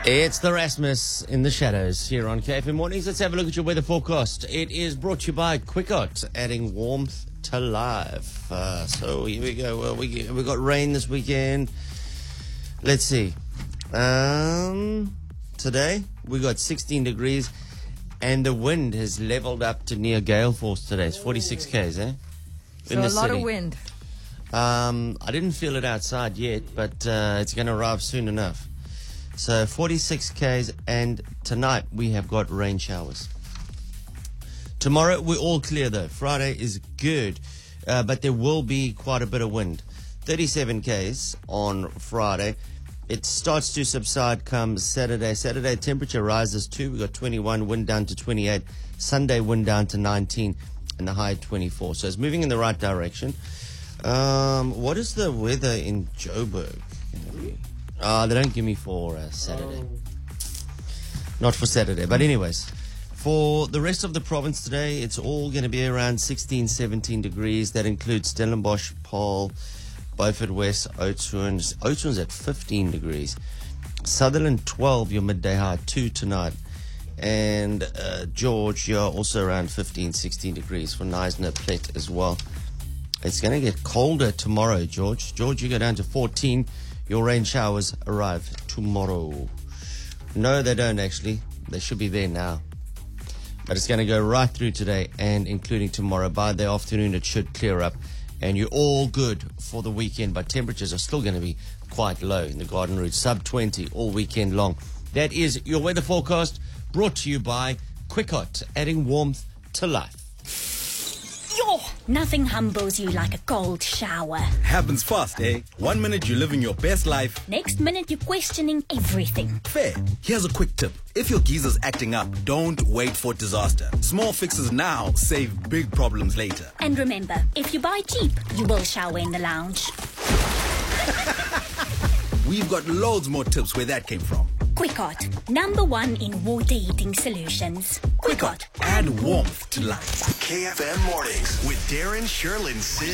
It's the Rasmus in the shadows here on KFM Mornings. Let's have a look at your weather forecast. It is brought to you by Quickot, adding warmth to life. So here we go. We got rain this weekend. Let's see. Today we got 16 degrees, and the wind has leveled up to near gale force today. It's 46 k's, eh? So a lot of wind. I didn't feel it outside yet, but it's going to arrive soon enough. So 46 k's, and tonight we have got rain showers. Tomorrow we're all clear though. Friday is good, but there will be quite a bit of wind. 37 k's on Friday. It starts to subside come Saturday. Saturday temperature rises too. We got 21, wind down to 28. Sunday wind down to 19, and the high 24. So it's moving in the right direction. What is the weather in Joburg? They don't give me for Saturday. Not for Saturday. But anyways, for the rest of the province today, it's all going to be around 16, 17 degrees. That includes Stellenbosch, Paarl, Beaufort West, Oudtshoorn. Oudtshoorn's at 15 degrees. Sutherland 12, your midday high, 2 tonight. And George, you're also around 15, 16 degrees for Knysna, Plet as well. It's going to get colder tomorrow, George. George, you go down to 14. Your rain showers arrive tomorrow. No, they don't actually. They should be there now. But it's going to go right through today and including tomorrow. By the afternoon, it should clear up. And you're all good for the weekend. But temperatures are still going to be quite low in the Garden Route. Sub 20 all weekend long. That is your weather forecast brought to you by Quickot, adding warmth to life. Yo, nothing humbles you like a cold shower. Happens fast, eh? 1 minute you're living your best life. Next minute you're questioning everything. Fair. Here's a quick tip. If your geezer's acting up, don't wait for disaster. Small fixes now save big problems later. And remember, if you buy cheap, you will shower in the lounge. We've got loads more tips where that came from. Quickot, #1 in water heating solutions. Quickot, add warmth to life. KFM Mornings with Darren, Sherlyn, Sid,